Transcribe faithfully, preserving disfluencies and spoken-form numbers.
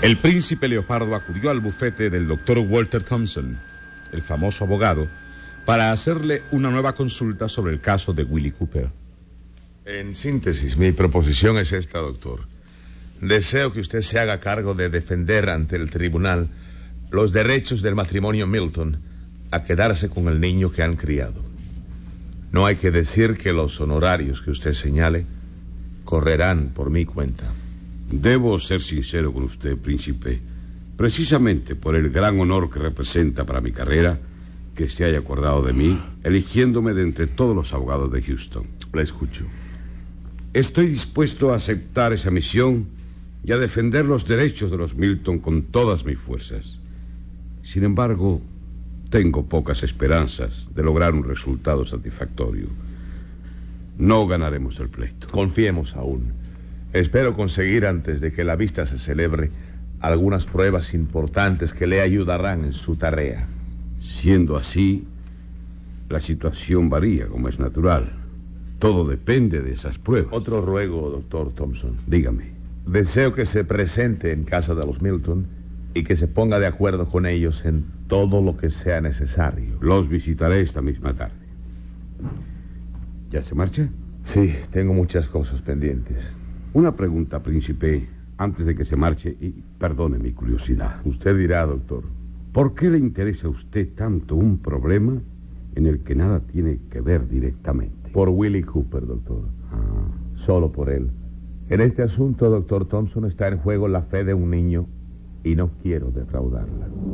El príncipe Leopardo acudió al bufete del doctor Walter Thompson, el famoso abogado, para hacerle una nueva consulta sobre el caso de Willie Cooper. En síntesis, mi proposición es esta, doctor. Deseo que usted se haga cargo de defender ante el tribunal los derechos del matrimonio Milton a quedarse con el niño que han criado. No hay que decir que los honorarios que usted señale correrán por mi cuenta. Debo ser sincero con usted, príncipe. Precisamente por el gran honor que representa para mi carrera, que se haya acordado de mí, eligiéndome de entre todos los abogados de Houston. La escucho. Estoy dispuesto a aceptar esa misión y a defender los derechos de los Milton con todas mis fuerzas. Sin embargo, tengo pocas esperanzas de lograr un resultado satisfactorio. No ganaremos el pleito. Confiemos aún. Espero conseguir, antes de que la vista se celebre, algunas pruebas importantes que le ayudarán en su tarea. Siendo así, la situación varía, como es natural. Todo depende de esas pruebas. Otro ruego, doctor Thompson. Dígame. Deseo que se presente en casa de los Milton y que se ponga de acuerdo con ellos en todo lo que sea necesario. Los visitaré esta misma tarde. ¿Ya se marcha? Sí, tengo muchas cosas pendientes. Una pregunta, príncipe, antes de que se marche, y perdone mi curiosidad. Usted dirá, doctor. ¿Por qué le interesa a usted tanto un problema en el que nada tiene que ver directamente? Por Willie Cooper, doctor. Ah. Solo por él. En este asunto, doctor Thompson, está en juego la fe de un niño y no quiero defraudarla.